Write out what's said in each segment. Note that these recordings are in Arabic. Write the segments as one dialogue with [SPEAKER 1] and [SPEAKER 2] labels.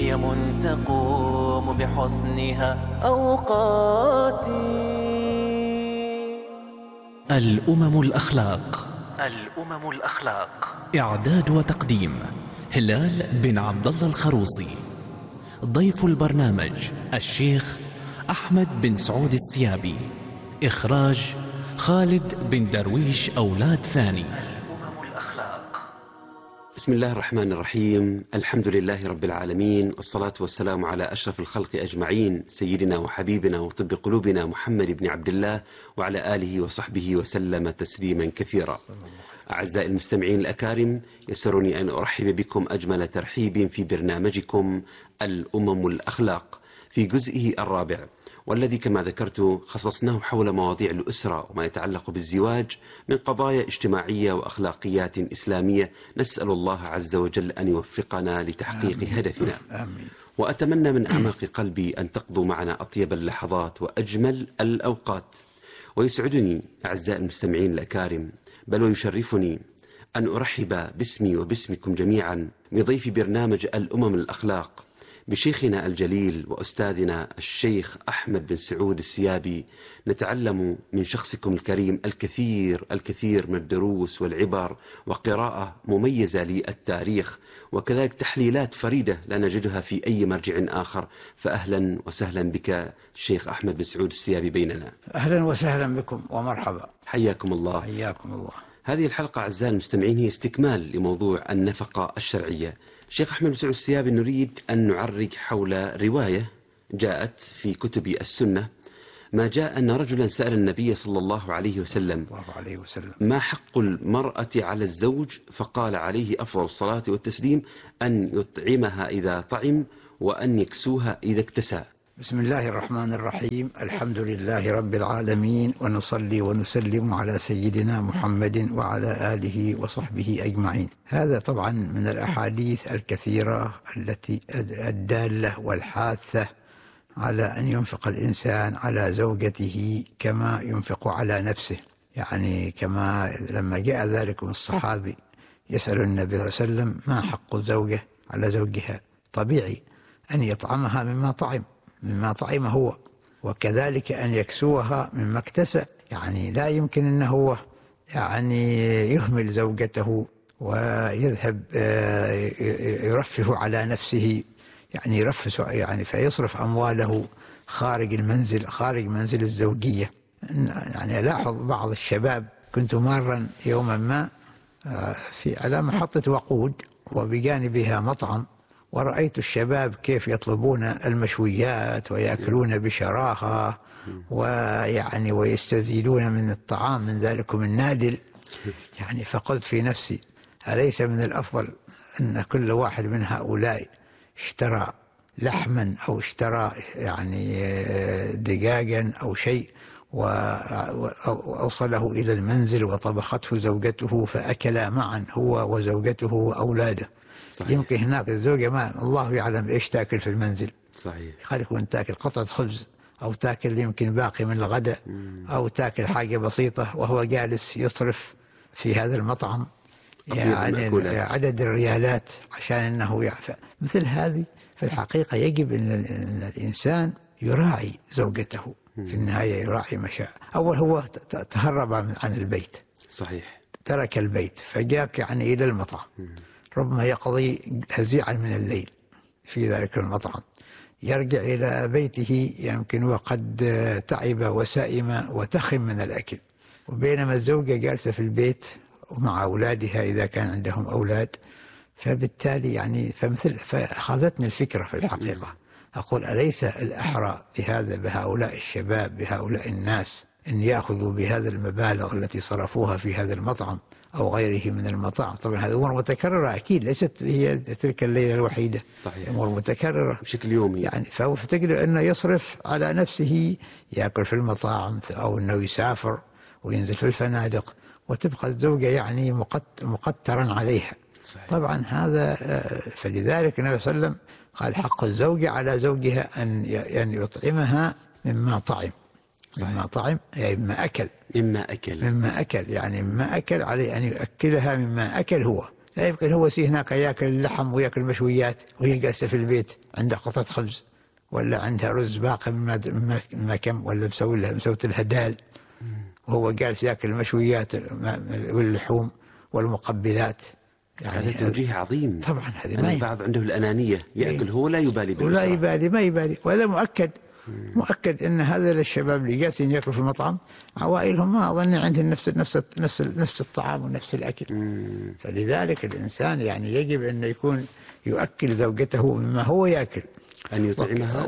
[SPEAKER 1] قيم تقوم بحسنها أوقاتي.
[SPEAKER 2] الأمم الأخلاق.
[SPEAKER 1] الأمم الأخلاق.
[SPEAKER 2] إعداد وتقديم هلال بن عبد الله الخروصي. ضيف البرنامج الشيخ أحمد بن سعود السيابي. إخراج خالد بن درويش أولاد ثاني.
[SPEAKER 1] الأمم الأخلاق.
[SPEAKER 3] بسم الله الرحمن الرحيم. الحمد لله رب العالمين، والصلاة والسلام على أشرف الخلق أجمعين، سيدنا وحبيبنا وطب قلوبنا محمد بن عبد الله وعلى آله وصحبه وسلم تسليما كثيرا. أعزائي المستمعين الأكارم، يسرني أن أرحب بكم أجمل ترحيب في برنامجكم الأمم الأخلاق في جزئه الرابع، والذي كما ذكرت خصصناه حول مواضيع الأسرة وما يتعلق بالزواج من قضايا اجتماعية وأخلاقيات إسلامية. نسأل الله عز وجل أن يوفقنا لتحقيق هدفنا. آمين. وأتمنى من أعماق قلبي أن تقضوا معنا أطيب اللحظات وأجمل الأوقات. ويسعدني أعزائي المستمعين الأكارم، بل ويشرفني أن أرحب باسمي وباسمكم جميعا بضيف برنامج الأمم الأخلاق، بشيخنا الجليل وأستاذنا الشيخ أحمد بن سعود السيابي. نتعلم من شخصكم الكريم الكثير من الدروس والعبر، وقراءة مميزة للتاريخ، وكذلك تحليلات فريدة لا نجدها في أي مرجع آخر. فأهلا وسهلا بك الشيخ أحمد بن سعود السيابي بيننا.
[SPEAKER 4] أهلا وسهلا بكم ومرحبا.
[SPEAKER 3] حياكم الله.
[SPEAKER 4] حياكم الله.
[SPEAKER 3] هذه الحلقة أعزائي المستمعين هي استكمال لموضوع النفقة الشرعية. شيخ أحمد بن سعود السيابي، نريد أن نعرج حول رواية جاءت في كتب السنة، ما جاء أن رجلا سأل النبي صلى الله عليه وسلم ما حق المرأة على الزوج، فقال عليه أفضل الصلاة والتسليم أن يطعمها إذا طعم وأن يكسوها إذا اكتسى.
[SPEAKER 4] بسم الله الرحمن الرحيم. الحمد لله رب العالمين، ونصلي ونسلم على سيدنا محمد وعلى آله وصحبه أجمعين. هذا طبعا من الأحاديث الكثيرة التي الدالة والحاثة على أن ينفق الإنسان على زوجته كما ينفق على نفسه. يعني كما لما جاء ذلك من الصحابي يسأل النبي صلى الله عليه وسلم ما حق الزوجة على زوجها، طبيعي أن يطعمها مما طعم هو، وكذلك أن يكسوها مما اكتسى. يعني لا يمكن أنه هو يعني يهمل زوجته ويذهب يرفه على نفسه، يعني يرفس يعني فيصرف أمواله خارج المنزل، خارج منزل الزوجية. يعني ألاحظ بعض الشباب، كنت مرا يوما ما على محطة وقود وبجانبها مطعم، ورأيت الشباب كيف يطلبون المشويات ويأكلون بشراهة ويعني ويستزيدون من الطعام من ذلكم النادل. يعني فقلت في نفسي أليس من الأفضل أن كل واحد من هؤلاء اشترى لحما أو اشترى يعني دجاجا أو شيء وأوصله إلى المنزل وطبخته زوجته فأكلا معا هو وزوجته وأولاده. صحيح. يمكن هناك الزوجة ما الله يعلم إيش تأكل في المنزل.
[SPEAKER 3] صحيح.
[SPEAKER 4] قد يكون تأكل قطعة خبز، أو تأكل يمكن باقي من الغداء، أو تأكل حاجة بسيطة وهو جالس يصرف في هذا المطعم يعني عدد الريالات عشان أنه يعفى. مثل هذه في الحقيقة يجب أن الإنسان يراعي زوجته في النهاية، يراعي مشاعر. أول هو تهرب عن البيت.
[SPEAKER 3] صحيح.
[SPEAKER 4] ترك البيت فجاءك يعني إلى المطعم، ربما يقضي هزيعا من الليل في ذلك المطعم، يرجع إلى بيته يمكن وقد تعب وسائم وتخم من الأكل، وبينما الزوجة جالسة في البيت ومع أولادها إذا كان عندهم أولاد. فبالتالي يعني فأخذتني الفكرة في الحقيقة، أقول أليس الأحرى بهؤلاء الشباب، بهؤلاء الناس، أن يأخذوا بهذا المبالغ التي صرفوها في هذا المطعم أو غيره من المطاعم؟ طبعا هذه أمور متكررة أكيد، ليست هي تلك الليلة الوحيدة.
[SPEAKER 3] صحيح.
[SPEAKER 4] أمور متكررة
[SPEAKER 3] بشكل يومي.
[SPEAKER 4] يعني فتجد أنه يصرف على نفسه، يأكل في المطاعم أو أنه يسافر وينزل في الفنادق، وتبقى الزوجة يعني مقترا عليها.
[SPEAKER 3] صحيح.
[SPEAKER 4] طبعا هذا فلذلك النبي صلى الله عليه وسلم قال حق الزوجة على زوجها أن يطعمها مما طعم. صحيح. مما طعم يعني مما أكل.
[SPEAKER 3] مما أكل يعني
[SPEAKER 4] مما أكل عليه أن يؤكلها مما أكل هو، لا يمكن هو هناك ياكل اللحم وياكل مشويات وهي جالسة في البيت عندها قطعة خبز ولا عندها رز باقي مما كم، ولا مسوت لها دال، وهو جالس ياكل المشويات واللحوم والمقبلات.
[SPEAKER 3] يعني هذا توجيه عظيم
[SPEAKER 4] طبعا. هذه
[SPEAKER 3] أن البعض عنده الأنانية، يأكل هو لا يبالي
[SPEAKER 4] ولا يبالي، ما يبالي. وهذا مؤكد ان هذا الشباب اللي جالسين ياكلوا في المطعم عوائلهم ما اظن عندهم نفس الطعام ونفس الاكل. فلذلك الانسان يعني يجب انه يكون يؤكل زوجته مما هو ياكل،
[SPEAKER 3] أن يطعمها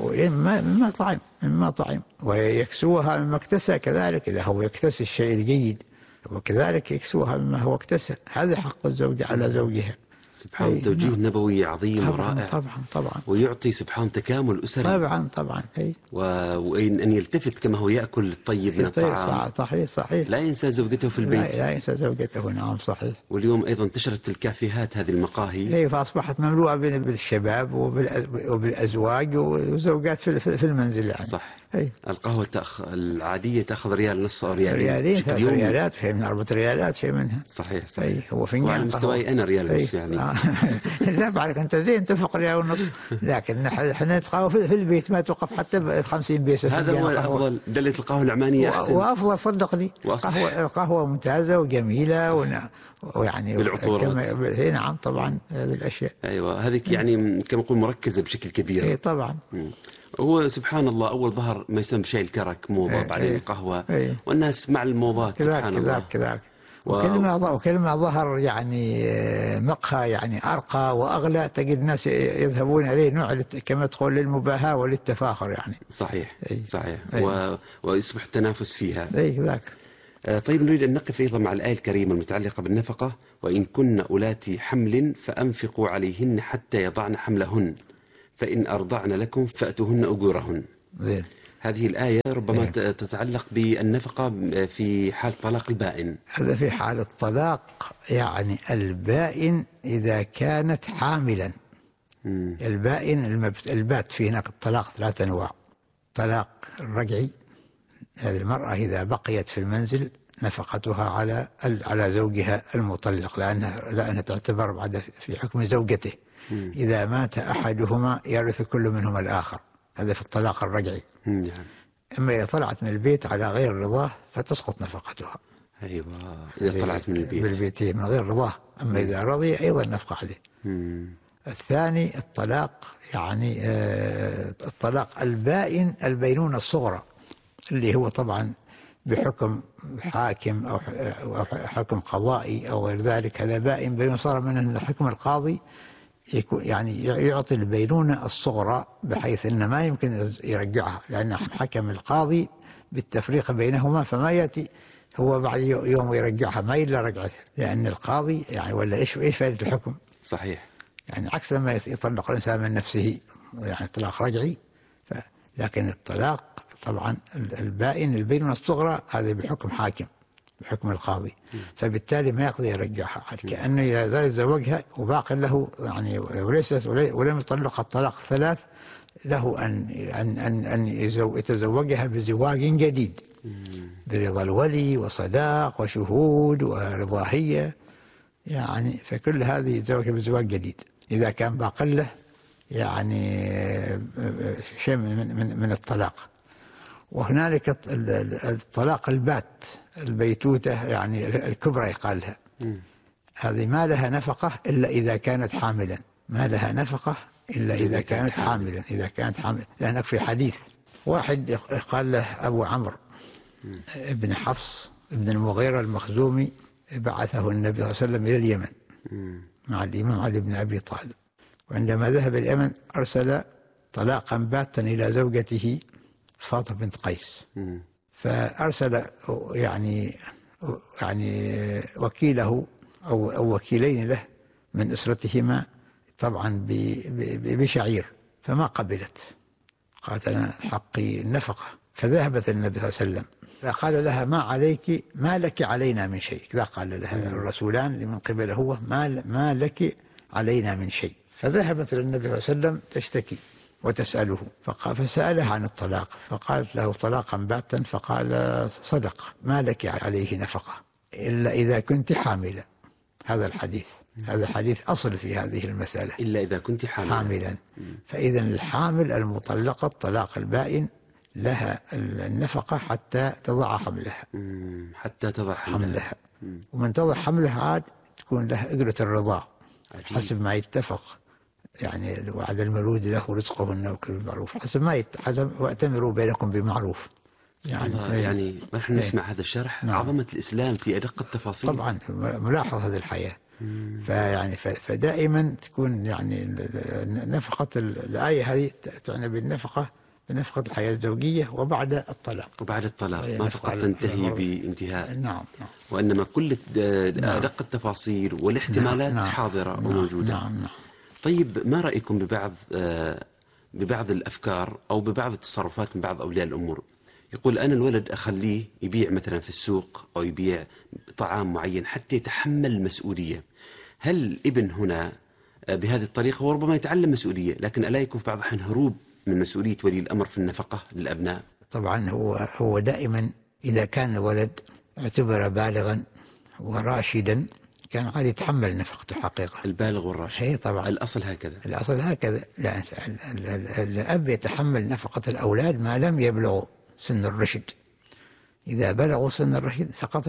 [SPEAKER 4] مما طعم ويكسوها مما اكتسى. كذلك إذا هو يكتسي الشيء الجيد وكذلك يكسوها مما هو اكتسى. هذا حق الزوجة على زوجها.
[SPEAKER 3] سبحان توجيه نبوي عظيم ورائع.
[SPEAKER 4] طبعا.
[SPEAKER 3] ويعطي سبحان تكامل أسري.
[SPEAKER 4] طبعا.
[SPEAKER 3] وأن يلتفت كما هو يأكل الطيب من الطعام.
[SPEAKER 4] صحيح.
[SPEAKER 3] لا ينسى زوجته في البيت.
[SPEAKER 4] لا ينسى زوجته. نعم صحيح.
[SPEAKER 3] واليوم أيضا انتشرت الكافيهات، هذه المقاهي.
[SPEAKER 4] فأصبحت مملوءة بالشباب وبالأزواج وزوجات في المنزل يعني.
[SPEAKER 3] صح. القهوة العادية تأخذ ريال ونص أو ريالين.
[SPEAKER 4] 3 ريالات، شيء من 4 ريالات، شيء منها.
[SPEAKER 3] صحيح.
[SPEAKER 4] هو فنجان
[SPEAKER 3] وعلى مستواي أنا ريال ونص يعني.
[SPEAKER 4] لا بعدك أنت زين تنفق ريال ونص، لكن احنا نتقهوى في البيت ما توقف حتى ب 50 بيسة.
[SPEAKER 3] هذا هو أفضل. دلة القهوة العمانية أحسن
[SPEAKER 4] وأفضل، صدقني. القهوة ممتازة وجميلة ويعني
[SPEAKER 3] بالعطورات.
[SPEAKER 4] نعم طبعا هذه الأشياء.
[SPEAKER 3] أيوة هذه يعني كما نقول مركزة بشكل كبير.
[SPEAKER 4] طبعا.
[SPEAKER 3] هو سبحان الله أول ظهر ما يسمى بشاي الكرك موضة، بعدين القهوة، والناس مع الموضات. سبحان الله.
[SPEAKER 4] كذاك. وكل ما ظهر يعني مقهى يعني أرقى وأغلى تجد الناس يذهبون إليه، نوع كما تقول للمباهاة وللتفاخر يعني.
[SPEAKER 3] صحيح. ويصبح التنافس فيها.
[SPEAKER 4] ذاك.
[SPEAKER 3] طيب نريد أن نقف أيضا مع الآية الكريمة المتعلقة بالنفقة: وإن كن أولاتي حمل فأنفقوا عليهن حتى يضعن حملهن فإن أرضعن لكم فأتوهن أجورهن. هذه الآية ربما تتعلق بالنفقة في حال طلاق البائن.
[SPEAKER 4] هذا في حال الطلاق، يعني البائن إذا كانت حاملا. البائن البات في هناك الطلاق 3 أنواع: طلاق الرجعي، هذه المرأة إذا بقيت في المنزل نفقتها على زوجها المطلق، لأنها تعتبر بعد في حكم زوجته. إذا مات أحدهما يرث كل منهما الآخر، هذا في الطلاق الرجعي. أما إذا طلعت من البيت على غير رضاه فتسقط نفقتها.
[SPEAKER 3] أيوة إذا طلعت من
[SPEAKER 4] بالبيت من غير رضاه. أما إذا رضي أيضا نفقة عليه. الثاني الطلاق، يعني الطلاق البائن، البينونة الصغرى، اللي هو طبعا بحكم حاكم أو حكم قضائي أو غير ذلك. هذا بائن بينونة صغرى، من حكم القاضي يعني يعطي البينونة الصغرى بحيث أنه ما يمكن يرجعها، لأن حكم القاضي بالتفريق بينهما، فما يأتي هو بعد يوم يرجعها، ما إلا رجعتها، لأن القاضي يعني ولا إيش فائدة الحكم.
[SPEAKER 3] صحيح.
[SPEAKER 4] يعني عكس لما يطلق الإنسان من نفسه، يعني طلاق رجعي. لكن الطلاق طبعا البائن البينونة الصغرى هذا بحكم حاكم، بحكم القاضي، فبالتالي ما يقدر يرجعها، كأنه إذا زال زوجها وباق له يعني وليست ولم يطلقها الطلاق 3 له أن يتزوجها بزواج جديد برضا الولي وصداق وشهود ورضا هي، يعني فكل هذه يتزوجها بزواج جديد إذا كان باق له يعني شيء من الطلاق. وهنالك الطلاق البات، البيتوتة يعني الكبرى يقال لها، هذه ما لها نفقة إلا إذا كانت حاملا، ما لها نفقة إلا إذا كانت حاملا. لأنك في حديث واحد قال له أبو عمرو ابن حفص ابن المغيرة المخزومي، بعثه النبي صلى الله عليه وسلم إلى اليمن مع الإمام علي بن أبي طالب، وعندما ذهب اليمن أرسل طلاقا باتا إلى زوجته فاطمة بنت قيس، فأرسل يعني وكيله أو وكيلين له من أسرتهما طبعا بشعير، فما قبلت، قالت أنا حقي النفقة. فذهبت النبي صلى الله عليه وسلم فقال لها ما لك علينا من شيء، كذا قال لها الرسولان لمن قبله هو ما لك علينا من شيء. فذهبت للنبي صلى الله عليه وسلم تشتكي وتسأله، فسألها عن الطلاق، فقالت له طلاقا باتا، فقال صدق ما لك عليه نفقة إلا إذا كنت حاملة. هذا الحديث. هذا حديث أصل في هذه المسألة.
[SPEAKER 3] إلا إذا كنت
[SPEAKER 4] حاملا. فإذا الحامل المطلقة الطلاق البائن لها النفقة حتى تضع حملها.
[SPEAKER 3] حتى تضع حملها.
[SPEAKER 4] ومن تضع حملها عاد تكون لها أجرة الرضاع حسب ما يتفق، يعني وعلى المولود له رزقهن وكل بالمعروف، حسب ما واعتمروا بينكم بمعروف.
[SPEAKER 3] يعني نحن نسمع هذا الشرح.
[SPEAKER 4] نعم.
[SPEAKER 3] عظمة الإسلام في أدق التفاصيل.
[SPEAKER 4] طبعا ملاحظ هذه الحياة. فيعني فدائما تكون يعني نفقة الآية هذه تعنى بالنفقة الحياة الزوجية وبعد الطلاق.
[SPEAKER 3] ما فقط تنتهي بانتهاء.
[SPEAKER 4] نعم.
[SPEAKER 3] وإنما كل أدق التفاصيل والاحتمالات حاضرة وموجودة.
[SPEAKER 4] نعم.
[SPEAKER 3] طيب، ما رأيكم ببعض الأفكار أو ببعض التصرفات من بعض أولياء الأمور؟ يقول أنا الولد أخليه يبيع مثلا في السوق أو يبيع طعام معين حتى يتحمل المسؤولية. هل الابن هنا بهذه الطريقة وربما يتعلم مسؤولية، لكن ألا يكون في بعض الأحيان هروب من مسؤولية ولي الأمر في النفقة للأبناء؟
[SPEAKER 4] طبعا هو دائما إذا كان الولد اعتبر بالغا وراشدا كان عادي يتحمل نفقته حقيقة.
[SPEAKER 3] البالغ والراشد.
[SPEAKER 4] هي طبعا
[SPEAKER 3] الأصل هكذا.
[SPEAKER 4] لا، الأب يتحمل نفقة الأولاد ما لم يبلغوا سن الرشد. إذا بلغوا سن الرشد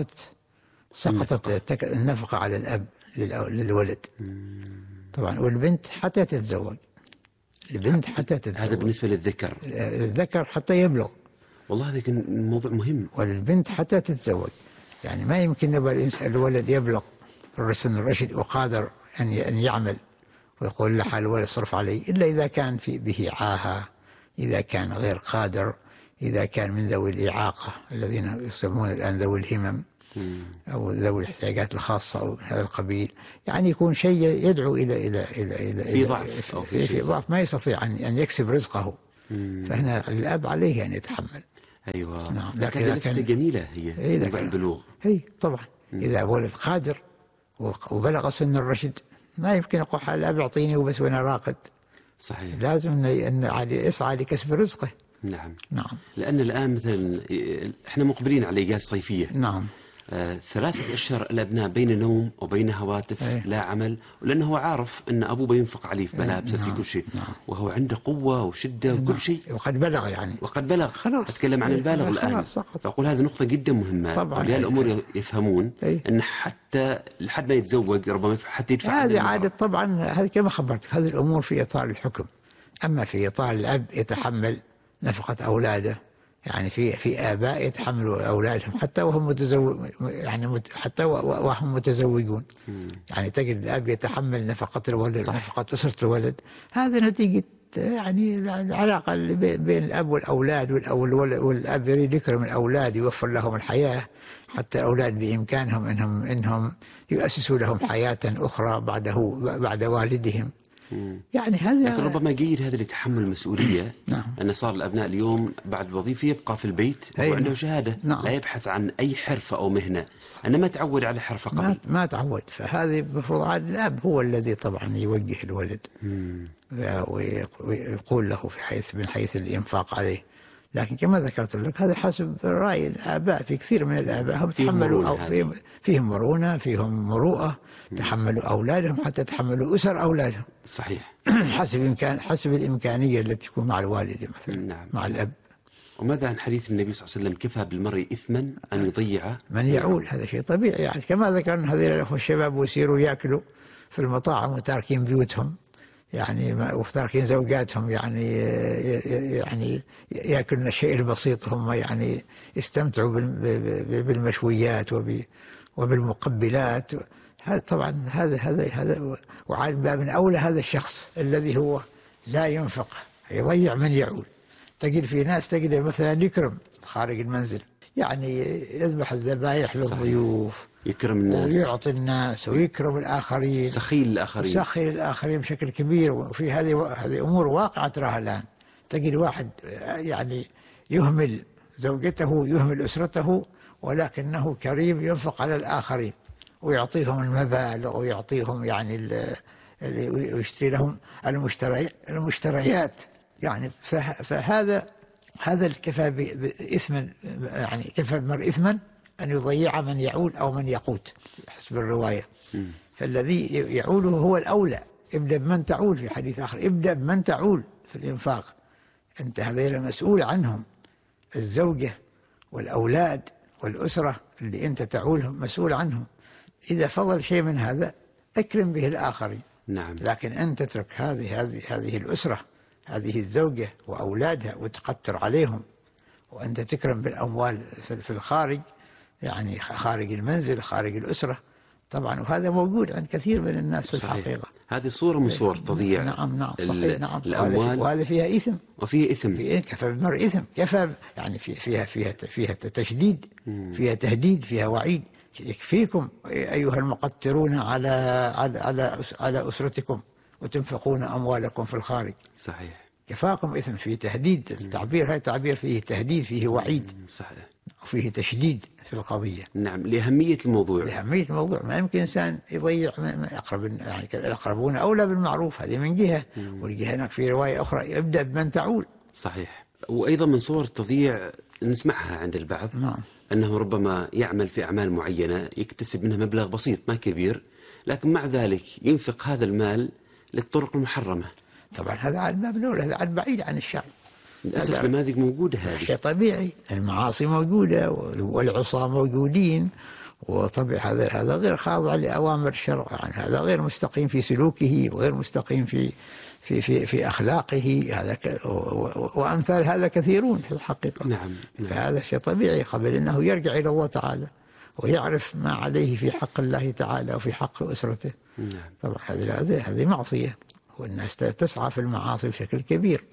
[SPEAKER 4] سقطت النفقة على الأب للولد. طبعا والبنت حتى تتزوج.
[SPEAKER 3] هذا بالنسبة للذكر.
[SPEAKER 4] الذكر حتى يبلغ.
[SPEAKER 3] والله هذا كان موضوع مهم.
[SPEAKER 4] والبنت حتى تتزوج. يعني ما يمكن نبغى الولد يبلغ سن الرشد وقادر أن يعمل ويقول لها الولد صرف علي، إلا إذا كان به عاهة، إذا كان غير قادر، إذا كان من ذوي الإعاقة الذين يسمون الآن ذوي الهمم أو ذوي الاحتياجات الخاصة أو من هذا القبيل، يعني يكون شيء يدعو إلى
[SPEAKER 3] في ضعف أو
[SPEAKER 4] في ضعف ما يستطيع أن يكسب رزقه. فهنا الأب عليه أن يتحمل.
[SPEAKER 3] أيوة.
[SPEAKER 4] نعم.
[SPEAKER 3] لكن لفتة جميلة هي موضوع البلوغ.
[SPEAKER 4] طبعا. إذا ولد قادر وبلغ سن الرشد ما يمكن يقول الأب يعطيني وبس وأنا راقد.
[SPEAKER 3] صحيح.
[SPEAKER 4] لازم أن يسعى لكسب رزقه.
[SPEAKER 3] نعم.
[SPEAKER 4] لأن
[SPEAKER 3] الآن مثلا إحنا مقبلين على إجازة صيفية.
[SPEAKER 4] نعم.
[SPEAKER 3] 3 أشهر الأبناء بين نوم وبين هواتف لا عمل، ولأنه هو عارف أن أبوه بينفق عليه في ملابسه في كل شيء. وهو عنده قوة وشدة وكل شيء.
[SPEAKER 4] وقد بلغ
[SPEAKER 3] خلاص. أتكلم عن البالغ الآن. فأقول هذه نقطة جدا مهمة. أولياء الأمور يفهمون أن حتى لحد ما يتزوج ربما حتى يدفع.
[SPEAKER 4] هذه عادة طبعا. هذه كما خبرتك هذه الأمور في إطار الحكم. أما في إطار الأب يتحمل نفقة أولاده، يعني في آباء يتحملوا أولادهم حتى وهم متزوجون. يعني تجد الأب يتحمل نفقة الولد. صح. نفقة أسرة الولد. هذا نتيجة يعني العلاقة بين الأب والأولاد، والأب يريد يكرم الأولاد يوفر لهم الحياة، حتى الأولاد بإمكانهم إنهم يؤسسوا لهم حياة أخرى بعد والدهم. يعني هذا
[SPEAKER 3] لكن ربما جيد هذا اللي يتحمل المسؤولية.
[SPEAKER 4] نعم.
[SPEAKER 3] أن صار الأبناء اليوم بعد الوظيفة يبقى في البيت وعنده شهادة.
[SPEAKER 4] نعم.
[SPEAKER 3] لا يبحث عن أي حرفة أو مهنة. أنا ما تعود على حرفة قبل.
[SPEAKER 4] ما تعود. فهذه المفروض عاد الأب هو الذي طبعا يوجه الولد ويقول له من حيث الإنفاق عليه. لكن كما ذكرت لك هذا حسب رأي الآباء. في كثير من الآباء هم تحملوا أو فيهم مرونة، فيهم مروءة، تحملوا أولادهم حتى تحملوا أسر أولادهم.
[SPEAKER 3] صحيح.
[SPEAKER 4] حسب الإمكانية التي تكون مع الوالد مثلا.
[SPEAKER 3] نعم.
[SPEAKER 4] مع الأب.
[SPEAKER 3] وماذا عن حديث النبي صلى الله عليه وسلم كفى بالمرء إثما أن يضيع
[SPEAKER 4] من يعول؟ هذا شيء طبيعي. يعني كما ذكرنا هذول الأخوة الشباب ويسيروا يأكلوا في المطاعم وتاركين بيوتهم، يعني وتاركين زوجاتهم، يعني يأكلون الشيء البسيط، هم يعني يستمتعوا بالمشويات وبالمقبلات. هذا طبعا هذا وعلى باب من أولى هذا الشخص الذي هو لا ينفق يضيع من يعول. تجد مثلا يكرم خارج المنزل، يعني يذبح الذبائح للضيوف،
[SPEAKER 3] يكرم الناس
[SPEAKER 4] ويعطي الناس ويكرم الآخرين،
[SPEAKER 3] سخيل الآخرين
[SPEAKER 4] بشكل كبير. وفي هذه أمور واقعة تراها الآن. تجد واحد يعني يهمل زوجته يهمل أسرته، ولكنه كريم ينفق على الآخرين ويعطيهم المبالغ ويعطيهم يعني ويشتري لهم المشتريات. يعني فهذا الكفى بإثما، يعني كفى بالمرء إثما أن يضيع من يعول أو من يقوت حسب الرواية. فالذي يعوله هو الأولى. ابدأ بمن تعول، في حديث آخر ابدأ بمن تعول في الإنفاق، أنت هذا مسؤول عنهم، الزوجة والأولاد والأسرة اللي أنت تعولهم مسؤول عنهم. إذا فضل شيء من هذا أكرم به الآخرين.
[SPEAKER 3] نعم.
[SPEAKER 4] لكن أن تترك هذه الأسرة، هذه الزوجة وأولادها وتقتر عليهم، وأنت تكرم بالأموال في الخارج، يعني خارج المنزل خارج الأسرة طبعا. وهذا موجود عند كثير من الناس في
[SPEAKER 3] صحيح.
[SPEAKER 4] الحقيقة.
[SPEAKER 3] هذه صورة من صور تضييع
[SPEAKER 4] نعم صحيح. نعم.
[SPEAKER 3] الأموال،
[SPEAKER 4] وهذا فيها إثم،
[SPEAKER 3] وفيه إثم.
[SPEAKER 4] كفى بالمرء إثم، كفى يعني فيها تشديد، فيها تهديد، فيها وعيد. يكفيكم أيها المقترون على أسرتكم وتنفقون أموالكم في الخارج.
[SPEAKER 3] صحيح.
[SPEAKER 4] كفاكم إثم، فيه تهديد. التعبير هذا تعبير فيه تهديد، فيه وعيد.
[SPEAKER 3] صحيح.
[SPEAKER 4] وفيه تشديد في القضية.
[SPEAKER 3] نعم، لأهمية الموضوع.
[SPEAKER 4] لأهمية الموضوع. ما يمكن إنسان يضيع يعني الأقربون أولى بالمعروف، هذه من جهة. والجهة هناك في رواية أخرى ابدأ بمن تعول.
[SPEAKER 3] صحيح. وأيضا من صور التضييع نسمعها عند البعض.
[SPEAKER 4] نعم.
[SPEAKER 3] أنه ربما يعمل في أعمال معينة يكتسب منها مبلغ بسيط ما كبير، لكن مع ذلك ينفق هذا المال للطرق المحرمة.
[SPEAKER 4] طبعا هذا عاد باب، هذا عاد بعيد عن الشرع.
[SPEAKER 3] للأسف نماذج موجودة، هذه
[SPEAKER 4] شيء طبيعي. المعاصي موجودة والعصاة موجودين، وطبعا هذا غير خاضع لأوامر الشرع، يعني هذا غير مستقيم في سلوكه وغير مستقيم في أخلاقه. هذا وأمثال هذا كثيرون في الحقيقة.
[SPEAKER 3] نعم.
[SPEAKER 4] فهذا شيء طبيعي قبل أنه يرجع إلى الله تعالى ويعرف ما عليه في حق الله تعالى وفي حق أسرته.
[SPEAKER 3] نعم.
[SPEAKER 4] طبعا هذه معصية، والناس تسعى في المعاصي بشكل كبير.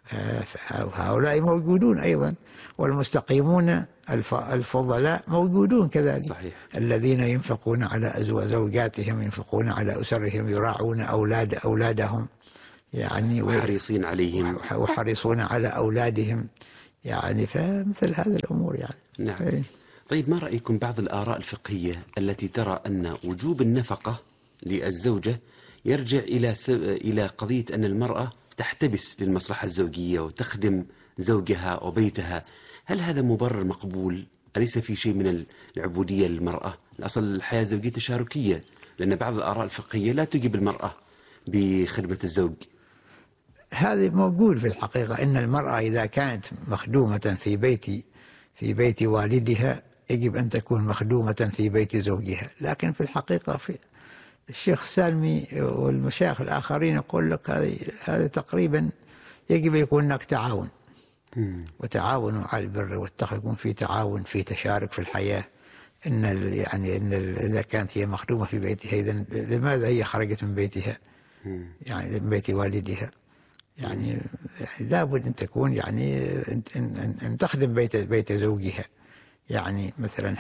[SPEAKER 4] هؤلاء موجودون أيضا، والمستقيمون الفضلاء موجودون كذلك.
[SPEAKER 3] صحيح.
[SPEAKER 4] الذين ينفقون على زوجاتهم، ينفقون على أسرهم، يراعون أولادهم يعني،
[SPEAKER 3] وحريصين عليهم،
[SPEAKER 4] وحريصون على أولادهم يعني. فمثل هذه الأمور يعني.
[SPEAKER 3] نعم. طيب، ما رأيكم بعض الآراء الفقهية التي ترى أن وجوب النفقة للزوجة يرجع إلى قضية أن المرأة تحتبس للمصلحة الزوجية وتخدم زوجها وبيتها؟ هل هذا مبرر مقبول؟ أليس في شيء من العبودية للمرأة؟ الأصل الحياة الزوجية تشاركية، لأن بعض الآراء الفقهية لا تجب المرأة بخدمة الزوج.
[SPEAKER 4] هذا موجود في الحقيقة، إن المرأة إذا كانت مخدومة في بيت والدها يجب أن تكون مخدومة في بيت زوجها. لكن في الحقيقة الشيخ السالمي والمشايخ الآخرين يقول لك هذا تقريبا يجب يكون هناك تعاون، وتعاونوا على البر والتقوى، يكون في تعاون، في تشارك في الحياة. إن إذا كانت هي مخدومة في بيتها، إذن لماذا هي خرجت من بيتها؟ يعني من بيت والدها. يعني لابد أن تكون يعني أن تخدم بيت زوجها. يعني مثلا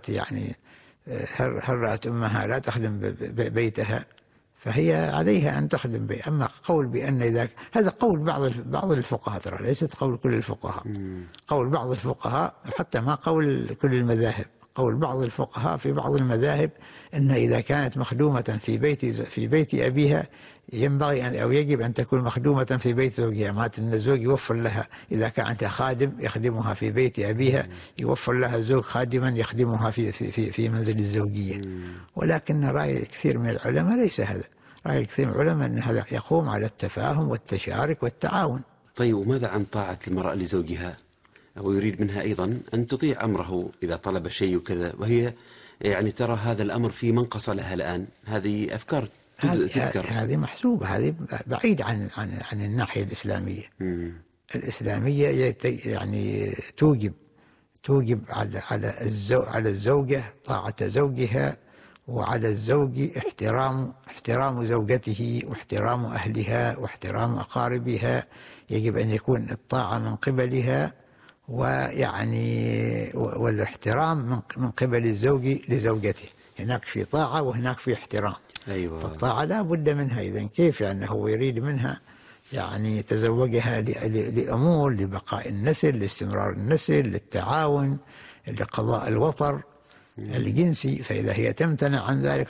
[SPEAKER 4] هل رأت أمها لا تخدم بيتها، فهي عليها أن تخدم بيتها. أما قول بأن هذا قول بعض الفقهاء، ترى ليست قول كل الفقهاء. قول بعض الفقهاء، حتى ما قول كل المذاهب. قول بعض الفقهاء في بعض المذاهب أن إذا كانت مخدومة في بيت أبيها ينبغي أو يجب أن تكون مخدومة في بيت زوجها. معناته أن الزوج يوفر لها، إذا كانت خادم يخدمها في بيت أبيها، يوفر لها الزوج خادما يخدمها في منزل الزوجية. ولكن رأي كثير من العلماء ليس هذا. رأي كثير من العلماء أن هذا يقوم على التفاهم والتشارك والتعاون.
[SPEAKER 3] طيب، وماذا عن طاعة المرأة لزوجها؟ ويريد منها أيضا أن تطيع أمره إذا طلب شيء وكذا، وهي يعني ترى هذا الأمر في منقصة لها الآن. هذه أفكار تذكر.
[SPEAKER 4] هذه محسوبة، هذه بعيد عن الناحية الإسلامية. الإسلامية يعني توجب على الزوجة طاعة زوجها، وعلى الزوج احترام زوجته واحترام أهلها واحترام أقاربها. يجب أن يكون الطاعة من قبلها، ويعني والاحترام من قبل الزوج لزوجته. هناك في طاعة وهناك في احترام.
[SPEAKER 3] أيوة.
[SPEAKER 4] فالطاعة لا بد منها. إذن كيف يعني هو يريد منها يعني تزوجها لأمور، لبقاء النسل، لاستمرار النسل، للتعاون، لقضاء الوطر الجنسي. فإذا هي تمتنع عن ذلك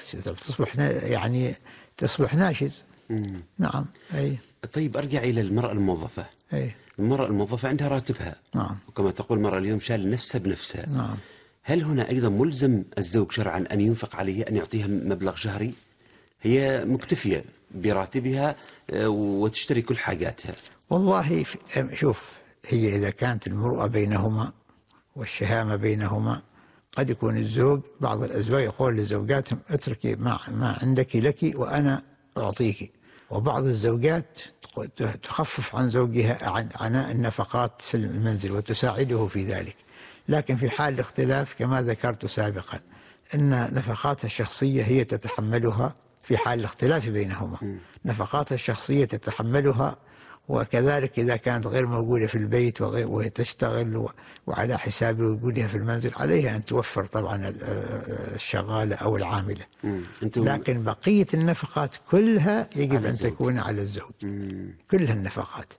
[SPEAKER 4] تصبح ناشز. نعم. أي.
[SPEAKER 3] طيب، أرجع إلى المرأة الموظفة.
[SPEAKER 4] أي.
[SPEAKER 3] المرأة الموظفة عندها راتبها.
[SPEAKER 4] نعم.
[SPEAKER 3] وكما تقول المرأة اليوم شال نفسها بنفسها.
[SPEAKER 4] نعم.
[SPEAKER 3] هل هنا أيضا ملزم الزوج شرعا أن ينفق عليها، أن يعطيها مبلغ شهري؟ هي مكتفية براتبها وتشتري كل حاجاتها.
[SPEAKER 4] والله شوف، هي إذا كانت المروءة بينهما والشهامة بينهما، قد يكون الزوج، بعض الأزواج يقول لزوجاتهم اتركي ما عندك لك وأنا أعطيك، وبعض الزوجات تخفف عن زوجها عن عناء النفقات في المنزل وتساعده في ذلك. لكن في حال الاختلاف كما ذكرت سابقا أن نفقاتها الشخصية هي تتحملها في حال الاختلاف بينهما، نفقاتها الشخصية تتحملها، وكذلك إذا كانت غير موجودة في البيت وهي تشتغل وعلى حساب وجودها في المنزل عليها أن توفر طبعا الشغالة أو العاملة. لكن بقية النفقات كلها يجب أن تكون على الزوج. كلها النفقات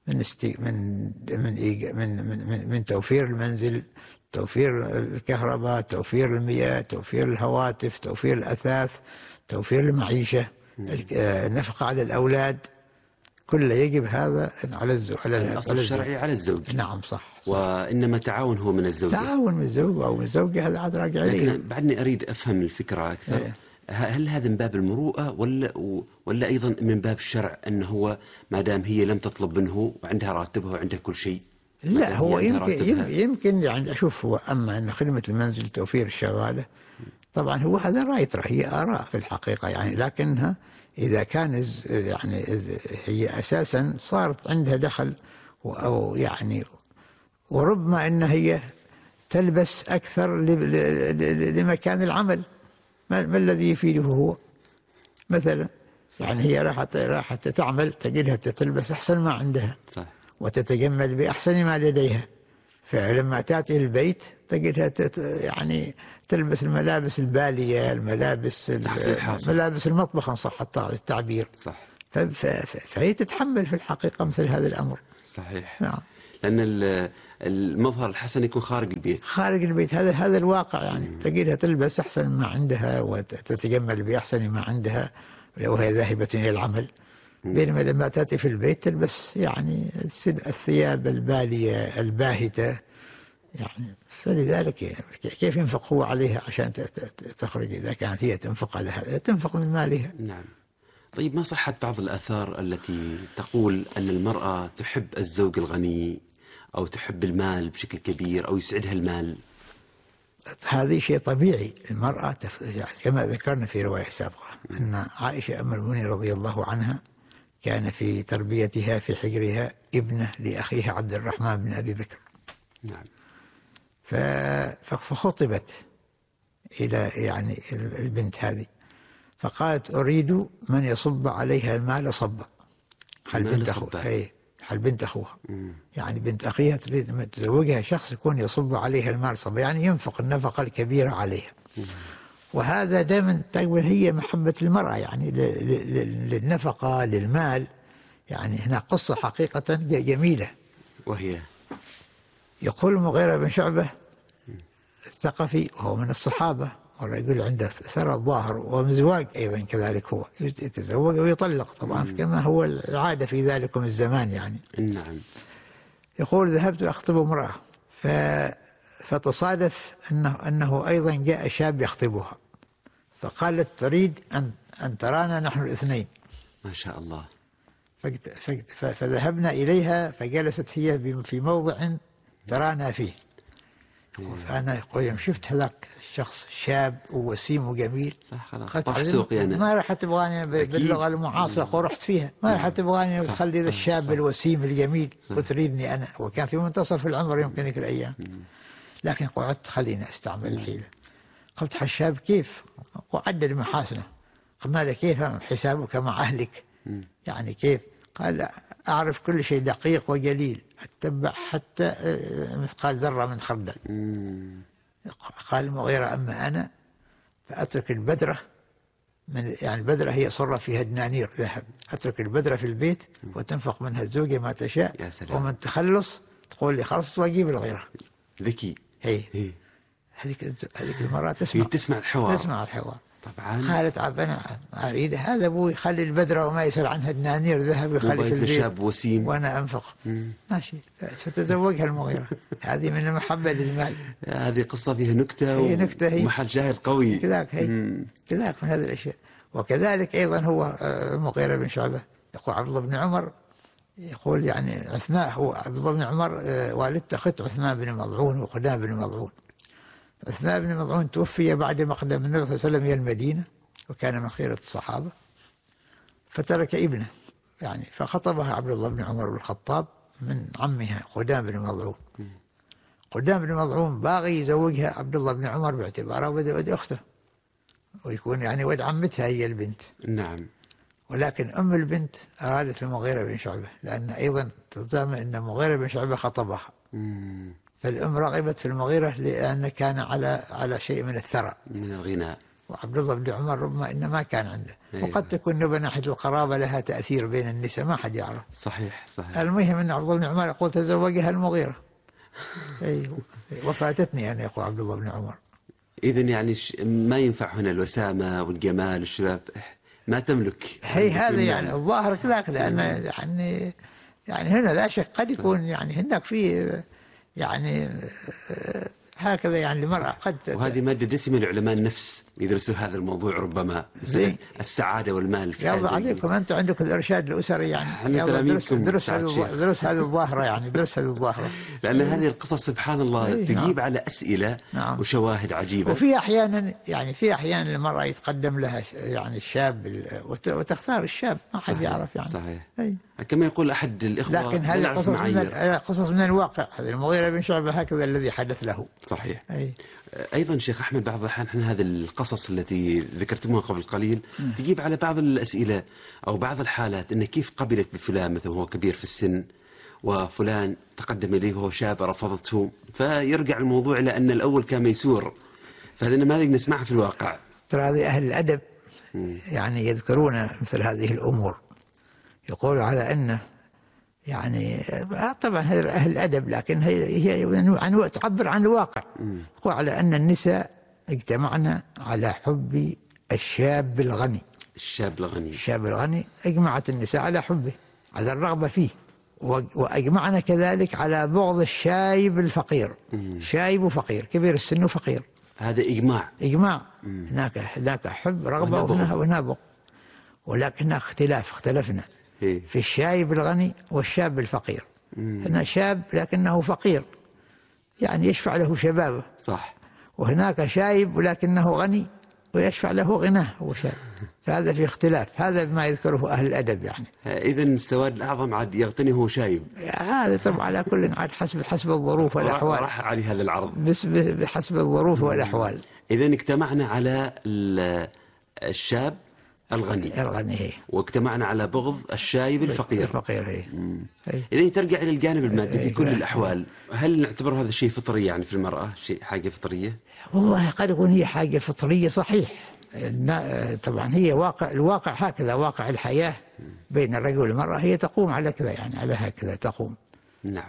[SPEAKER 4] من توفير المنزل، توفير الكهرباء، توفير المياه، توفير الهواتف، توفير الأثاث، توفير المعيشة، النفقة على الأولاد، كله يجب هذا على الزوج.
[SPEAKER 3] الأصل الشرعي على الزوج.
[SPEAKER 4] نعم صح.
[SPEAKER 3] وإنما تعاون هو من الزوجة.
[SPEAKER 4] تعاون من الزوج أو من الزوجة، هذا عاد راجع عليه.
[SPEAKER 3] لكن بعدني أريد أفهم الفكرة أكثر. هل هذا من باب المروءة ولا أيضا من باب الشرع، أنه هو ما دام هي لم تطلب منه وعندها راتبها وعندها كل شيء؟
[SPEAKER 4] لا، هو يمكن يعني أشوف، هو أما أن خدمة المنزل توفير الشغالة طبعا هو هذا رايت، هي آراء في الحقيقة يعني، لكنها إذا كان يعني هي أساسا صارت عندها دخل أو يعني، وربما أن هي تلبس أكثر لمكان العمل، ما الذي يفيده هو مثلا، يعني هي راحت تعمل تجدها تلبس أحسن ما عندها، صح، وتتجمل بأحسن ما لديها، فلما تأتي البيت تجدها يعني تلبس الملابس البالية، ملابس المطبخ إن صح التعبير، صح. فهي تتحمل في الحقيقة مثل هذا الأمر.
[SPEAKER 3] صحيح. نعم. لأن المظهر الحسن يكون خارج البيت.
[SPEAKER 4] خارج البيت، هذا الواقع يعني. تجدها تلبس أحسن ما عندها وتتجمل بأحسن ما عندها لو هي ذاهبة إلى العمل، بينما لما تأتي في البيت تلبس يعني الثياب البالية الباهتة يعني. فلذلك كيف ينفق هو عليها عشان تخرج؟ إذا كانت هي تنفق على هذا تنفق من مالها.
[SPEAKER 3] نعم. طيب، ما صحت بعض الآثار التي تقول أن المرأة تحب الزوج الغني أو تحب المال بشكل كبير أو يسعدها المال؟
[SPEAKER 4] هذا شيء طبيعي. المرأة كما ذكرنا في رواية سابقة أن عائشة أم المؤمنين رضي الله عنها كان في تربيتها في حجرها ابنة لأخيها عبد الرحمن بن أبي بكر.
[SPEAKER 3] نعم.
[SPEAKER 4] فخطبت إلى يعني البنت هذه، فقالت أريد من يصب عليها المال صبا. حل بنت أخوها يعني بنت أخيها تريد أن تزوجها شخص يكون يصب عليها المال صبا، يعني ينفق النفقة الكبيرة عليها. وهذا دائما تقبل هي محبة المرأة يعني للنفقة للمال. يعني هنا قصة حقيقة جميلة، وهي يقول المغيرة بن شعبة الثقفي وهو من الصحابة، والرجل عنده ثرى الظاهر ومزواج أيضا كذلك، هو يتزوج ويطلق طبعا كما هو العادة في ذلكم الزمان يعني.
[SPEAKER 3] نعم.
[SPEAKER 4] يقول ذهبت أخطب امرأة فتصادف أنه أيضا جاء شاب يخطبها، فقالت تريد أن ترانا نحن الاثنين.
[SPEAKER 3] ما شاء الله.
[SPEAKER 4] فذهبنا إليها فجلست هي في موضع ترانا فيه. فأنا يوم شفت هذاك الشخص شاب ووسيم وجميل، ما راح تبغاني باللغة المعاصرة رحت فيها، ما راح تبغاني وتخلي ذا الشاب الوسيم الجميل وتريدني أنا، وكان في منتصف العمر يمكن ذيك الأيام. لكن قعدت خليني أستعمل الحيلة. قلت حشاب كيف؟ وعدد محاسنه. قلنا له كيف حسابك مع أهلك؟ يعني كيف؟ قال أعرف كل شيء دقيق وجليل، أتبع حتى مثقال ذرة من خردل. قال المغيرة أما أنا فأترك البدرة يعني البدرة هي صرة فيها دنانير ذهب، أترك البدرة في البيت وتنفق منها الزوجة ما تشاء، ومن تخلص تقول لي خلصت وأجيب الغيرة.
[SPEAKER 3] ذكي.
[SPEAKER 4] هي هذيك المرأة تسمع الحوار. طبعا قالت أنا أريد هذا أبوي يخلي البدرة وما يسأل عنها دنانير ذهب يخلي في البيت
[SPEAKER 3] شاب وسيم
[SPEAKER 4] وأنا أنفق. ماشي. فتزوجها المغيرة. هذه من المحبة للمال.
[SPEAKER 3] هذه قصة فيها نكتة.
[SPEAKER 4] هي نكتة، هي
[SPEAKER 3] ومحل شاهد قوي
[SPEAKER 4] كذاك. كذاك من هذه الأشياء. وكذلك أيضا هو المغيرة بن شعبة يقول عبد الله بن عمر يقول يعني عثمان، هو عبد الله بن عمر والدته أخت عثمان بن مضعون وقدام بن مضعون. عثمان بن مضعون توفي بعد مقدم النبي صلى الله عليه وسلم إلى المدينة، وكان من خيرة الصحابة، فترك ابنه يعني، فخطبها عبد الله بن عمر بن الخطاب من عمها قدام بن مضعون. قدام بن مضعون باغي يزوجها عبد الله بن عمر باعتباره ولد أخته، ويكون يعني ولد عمتها هي البنت.
[SPEAKER 3] نعم.
[SPEAKER 4] ولكن أم البنت أرادت المغيرة بن شعبة، لأن أيضا تزعم أن المغيرة بن شعبة خطبها. فالأم رغبت في المغيرة لأن كان على شيء من الثراء
[SPEAKER 3] من الغناء،
[SPEAKER 4] وعبد الله بن عمر ربما إن ما كان عنده. وقد تكون من ناحية القرابة لها تأثير بين النساء، ما حد يعرف.
[SPEAKER 3] صحيح.
[SPEAKER 4] المهم أن عبد الله بن عمر يقول تزوجها المغيرة. أيوه. وفاتتني أنا، يقول عبد الله بن عمر.
[SPEAKER 3] إذن يعني ما ينفع هنا الوسامة والجمال والشباب، ما تملك.
[SPEAKER 4] هي هذا يعني الظاهر كذاك، لأن يعني هنا لا شك قد يكون يعني هناك في يعني هكذا يعني المرأة قد.
[SPEAKER 3] وهذه مادة دسمة لعلماء النفس يدرسوا هذا الموضوع، ربما السعادة والمال. في
[SPEAKER 4] يلا عليكم أنتم عندكم الإرشاد الأسري يعني، درس هذه الظاهرة يعني، درس هذه الظاهرة.
[SPEAKER 3] لأن هذه القصص سبحان الله تجيب على أسئلة وشواهد عجيبة.
[SPEAKER 4] وفي أحيانا المرأة يتقدم لها يعني الشاب وتختار الشاب، ما حد يعرف يعني.
[SPEAKER 3] صحيح. كما يقول أحد الإخوة،
[SPEAKER 4] لكن هذه قصص من الواقع. هذا المغيرة بن شعبة هكذا الذي حدث له.
[SPEAKER 3] صحيح. أيضا شيخ أحمد، بعض الأحيان احنا هذه القصص التي ذكرتموها قبل قليل تجيب على بعض الأسئلة أو بعض الحالات، إن كيف قبلت بفلان مثلا وهو كبير في السن، وفلان تقدم إليه وهو شاب رفضته، فيرجع الموضوع إلى أن الأول كان ميسور. فهذه نماذج نسمعها في الواقع.
[SPEAKER 4] ترى هذه أهل الأدب يعني يذكرون مثل هذه الأمور، يقول على أن يعني طبعا هذا أهل الأدب، لكن هي تعبر عن الواقع. تقول على أن النساء اجتمعنا على حب الشاب الغني. الشاب الغني اجمعت النساء على حبه، على الرغبة فيه، وأجمعنا كذلك على بغض الشايب الفقير. شايب وفقير، كبير السن وفقير.
[SPEAKER 3] هذا إجماع.
[SPEAKER 4] هناك حب رغبة وهنا بغض، ولكن هناك اختلفنا في الشايب الغني والشاب الفقير. هنا شاب لكنه فقير، يعني يشفع له شبابه.
[SPEAKER 3] صح.
[SPEAKER 4] وهناك شايب ولكنه غني ويشفع له غناه، هو شاب. فهذا في اختلاف، هذا بما يذكره أهل الأدب يعني.
[SPEAKER 3] إذن السواد الأعظم عاد يغتني هو شايب.
[SPEAKER 4] هذا طبعا على كل عاد حسب الظروف والأحوال.
[SPEAKER 3] راح على هذا العرض
[SPEAKER 4] بس بحسب الظروف والأحوال.
[SPEAKER 3] إذن اجتمعنا على الشاب الغني هي. واجتمعنا على بغض الشايب الفقير هي. إذن ترجع إلى الجانب المادي في كل الأحوال. هل نعتبر هذا الشيء فطري يعني في المرأة، حاجة فطرية؟
[SPEAKER 4] والله قد يكون هي حاجة فطرية صحيح. طبعا هي الواقع هكذا، واقع الحياة بين الرجل والمرأة هي تقوم على كذا يعني، على هكذا تقوم.
[SPEAKER 3] نعم.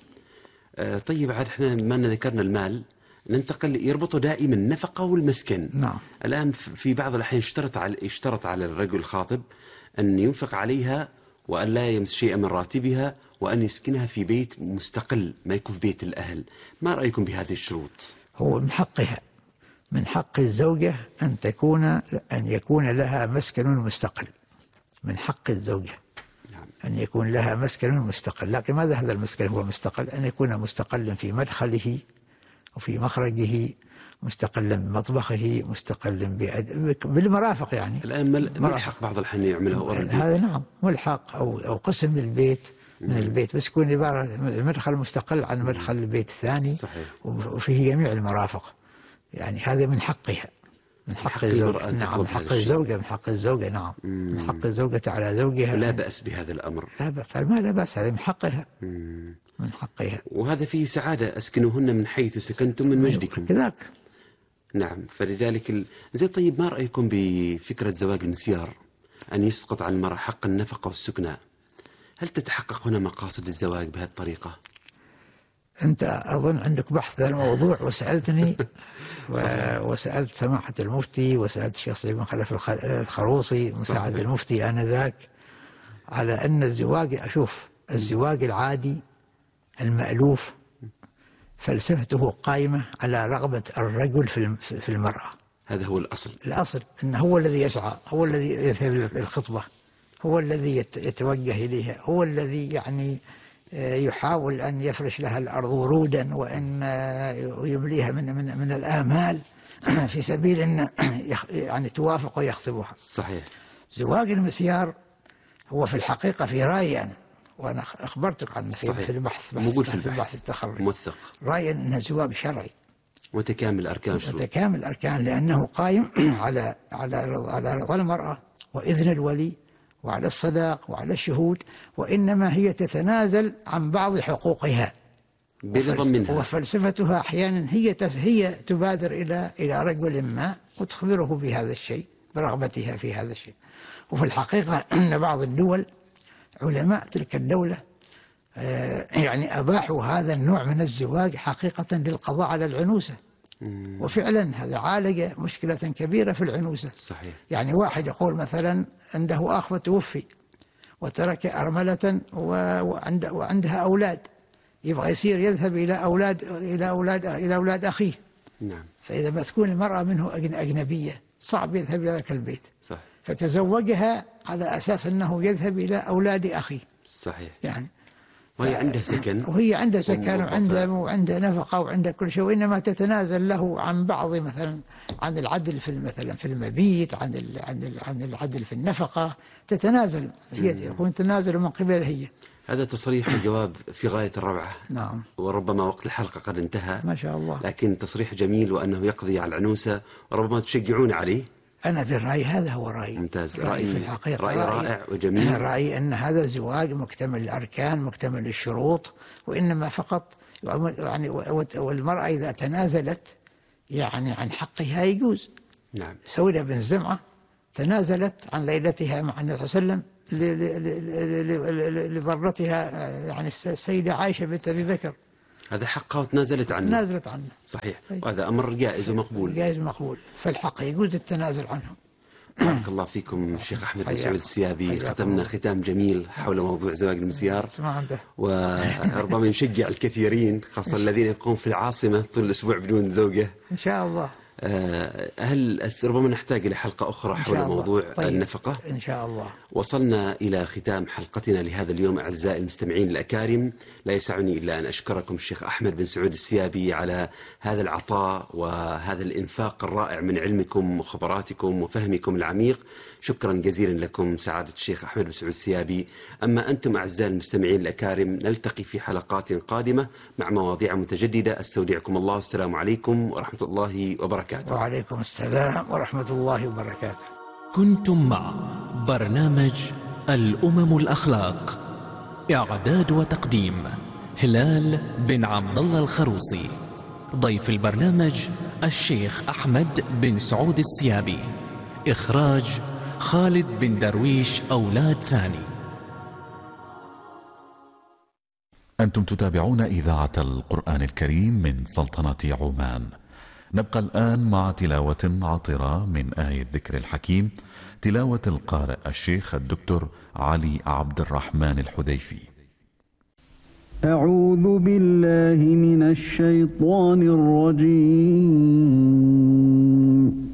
[SPEAKER 3] طيب عاد احنا ما ذكرنا المال، ننتقل يربطه دائما النفقة والمسكن.
[SPEAKER 4] نعم.
[SPEAKER 3] الآن في بعض الأحيان يشترط على الرجل الخاطب أن ينفق عليها، وأن لا يمس شيئا من راتبها، وأن يسكنها في بيت مستقل، ما يكون في بيت الأهل. ما رأيكم بهذه الشروط؟
[SPEAKER 4] هو من حق الزوجة أن يكون لها مسكن مستقل. من حق الزوجة أن يكون لها مسكن مستقل. لكن ماذا هذا المسكن هو مستقل؟ أن يكون مستقلا في مدخله وفي مخرجه، مستقلا بمطبخه، مستقلا بالمرافق يعني.
[SPEAKER 3] الآن ملحق بعض الحين يعمله
[SPEAKER 4] هذا. نعم، ملحق أو قسم للبيت من البيت، بس يكون عبارة المدخل مستقل عن مدخل البيت الثاني.
[SPEAKER 3] صحيح.
[SPEAKER 4] وفيه جميع المرافق يعني. هذا من حقها، من حق الزوجة. نعم، من حق الزوجة، من حق الزوجة. نعم، من حق الزوجة على زوجها.
[SPEAKER 3] لا بأس بهذا الأمر.
[SPEAKER 4] لا بأس، ما لا بأس، هذا من حقها. من حقها.
[SPEAKER 3] وهذا فيه سعادة، أسكنوهن من حيث سكنتم من مجدكم.
[SPEAKER 4] كذاك.
[SPEAKER 3] نعم. فلذلك طيب ما رأيكم بفكرة زواج المسيار، أن يسقط على المرأة حق النفقة والسكنى؟ هل تتحقق هنا مقاصد الزواج بهذه الطريقة؟
[SPEAKER 4] أنت أظن عندك بحث عن الموضوع وسألتني وسألت سماحة المفتي، وسألت الشيخ سعيد بن خلف الخروصي مساعد المفتي آنذاك، على أن الزواج العادي المألوف فلسفته قائمة على رغبة الرجل في المرأة.
[SPEAKER 3] هذا هو الأصل.
[SPEAKER 4] الأصل أنه هو الذي يسعى، هو الذي يذهب للخطبة، هو الذي يتوجه إليها، هو الذي يعني يحاول أن يفرش لها الأرض ورودا، وأن يمليها من الآمال في سبيل أن يعني توافق ويخطبها.
[SPEAKER 3] صحيح.
[SPEAKER 4] زواج المسيار هو في الحقيقة في رأيي أنا، وأنا أخبرتك عنه في البحث،
[SPEAKER 3] موجود في
[SPEAKER 4] البحث التخرج،
[SPEAKER 3] موثق،
[SPEAKER 4] رأيي أنه زواج شرعي
[SPEAKER 3] متكامل أركان،
[SPEAKER 4] متكامل الأركان، لأنه قائم على رضا المرأة وإذن الولي وعلى الصداق وعلى الشهود، وإنما هي تتنازل عن بعض حقوقها
[SPEAKER 3] برضا منها،
[SPEAKER 4] وفلسفتها أحيانا هي تبادر إلى رجل ما وتخبره بهذا الشيء برغبتها في هذا الشيء. وفي الحقيقة أن بعض الدول علماء تلك الدولة يعني أباحوا هذا النوع من الزواج حقيقة للقضاء على العنوسة، وفعلا هذا عالج مشكلة كبيرة في العنوسة.
[SPEAKER 3] صحيح.
[SPEAKER 4] يعني واحد يقول مثلا عنده أخ توفي وترك أرملة وعندها أولاد، يبغى يصير يذهب إلى أولاد أخيه.
[SPEAKER 3] نعم.
[SPEAKER 4] فإذا ما تكون المرأة منه أجنبية صعب يذهب إلى ذاك البيت.
[SPEAKER 3] صح.
[SPEAKER 4] فتزوجها على أساس أنه يذهب إلى أولاد أخيه.
[SPEAKER 3] صحيح.
[SPEAKER 4] يعني
[SPEAKER 3] وهي عندها سكن،
[SPEAKER 4] وعندها نفقة وعندها كل شيء، وإنما تتنازل له عن بعض، مثلا عن العدل في المبيت، عن العدل في النفقة، تتنازل هي، يكون تنازل من قبل هي.
[SPEAKER 3] هذا تصريح الجواب في غاية الروعة.
[SPEAKER 4] نعم.
[SPEAKER 3] وربما وقت الحلقة قد انتهى
[SPEAKER 4] ما شاء الله،
[SPEAKER 3] لكن تصريح جميل، وأنه يقضي على العنوسة، وربما تشجعون عليه.
[SPEAKER 4] أنا في الرأي هذا هو رأيي.
[SPEAKER 3] ممتاز.
[SPEAKER 4] رأيي في الحقيقة
[SPEAKER 3] رأي رائع وجميل.
[SPEAKER 4] رأيي أن هذا الزواج مكتمل الأركان مكتمل الشروط، وإنما فقط يعني والمرأة إذا تنازلت يعني عن حقها يجوز.
[SPEAKER 3] نعم.
[SPEAKER 4] سودة بن زمعة تنازلت عن ليلتها مع النبي صلى الله عليه وسلم لضرتها يعني السيدة عائشة بنت أبي بكر،
[SPEAKER 3] هذا حقها وتنازلت عنه. صحيح. وهذا أمر جائز ومقبول.
[SPEAKER 4] جائز ومقبول، فالحق يجوز التنازل عنه.
[SPEAKER 3] بارك الله فيكم الشيخ أحمد بن سعود السيابي. ختمنا ختام جميل حول موضوع زواج المسيار، وربما يشجع الكثيرين خاصة الذين يبقون في العاصمة طول الأسبوع بدون زوجة
[SPEAKER 4] إن شاء الله.
[SPEAKER 3] هل ربما نحتاج إلى حلقة أخرى حول موضوع النفقة؟
[SPEAKER 4] إن شاء الله.
[SPEAKER 3] وصلنا إلى ختام حلقتنا لهذا اليوم أعزائي المستمعين الأكارم. لا يسعني إلا أن أشكركم الشيخ أحمد بن سعود السيابي على هذا العطاء وهذا الإنفاق الرائع من علمكم وخبراتكم وفهمكم العميق. شكرا جزيلا لكم سعادة الشيخ أحمد بن سعود السيابي. أما أنتم أعزائي المستمعين الأكارم، نلتقي في حلقات قادمة مع مواضيع متجددة. أستودعكم الله، السلام عليكم ورحمة الله وبركاته.
[SPEAKER 4] وعليكم السلام ورحمة الله وبركاته.
[SPEAKER 2] كنتم مع برنامج الأمم الأخلاق، إعداد وتقديم هلال بن عبد الله الخروصي. ضيف البرنامج الشيخ أحمد بن سعود السيابي. إخراج خالد بن درويش أولاد ثاني.
[SPEAKER 5] أنتم تتابعون إذاعة القرآن الكريم من سلطنة عمان. نبقى الآن مع تلاوة عطرة من آية ذكر الحكيم، تلاوة القارئ الشيخ الدكتور علي عبد الرحمن الحذيفي.
[SPEAKER 6] أعوذ بالله من الشيطان الرجيم.